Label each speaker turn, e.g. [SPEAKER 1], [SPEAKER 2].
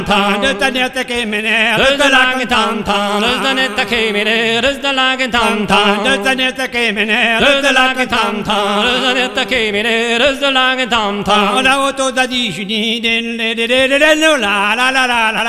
[SPEAKER 1] Rus the netta came in air,
[SPEAKER 2] Rus the lag tam tam, rus the netta came in air, rus the lag tam tam,
[SPEAKER 1] rus the netta came in air,
[SPEAKER 2] rus the lag tam tam, rus the netta came in air, rus the lag tam tam.
[SPEAKER 1] la auto da dici, la la la la la.